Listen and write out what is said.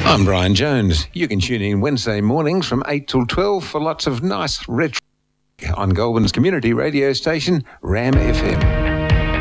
I'm Brian Jones. You can tune in Wednesday mornings from 8 till 12 for lots of nice retro on Goulburn's community radio station, Ram FM.